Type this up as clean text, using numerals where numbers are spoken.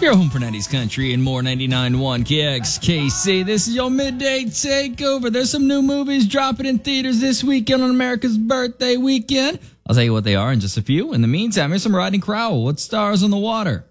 Your home for 90s country and more. 99.1 KXKC. This is your midday takeover. There's some new movies dropping in theaters this weekend on America's birthday weekend. I'll tell you what they are in just a few. In the meantime, here's some Rodney Crowell with Stars on the Water.